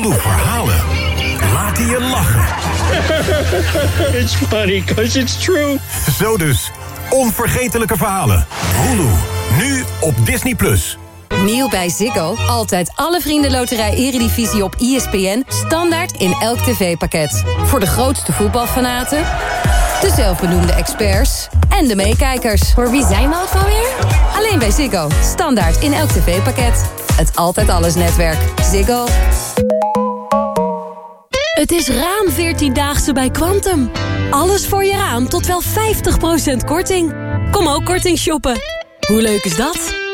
Hulu Verhalen. Laten je lachen. It's funny because it's true. Zo dus, onvergetelijke verhalen. Hulu, nu op Disney+. Nieuw bij Ziggo. Altijd alle vriendenloterij Eredivisie op ESPN. Standaard in elk tv-pakket. Voor de grootste voetbalfanaten, de zelfbenoemde experts en de meekijkers. Voor wie zijn we ook alweer? Alleen bij Ziggo. Standaard in elk tv-pakket. Het Altijd Alles netwerk. Ziggo. Het is raam 14-daagse bij Quantum. Alles voor je raam tot wel 50% korting. Kom ook korting shoppen. Hoe leuk is dat?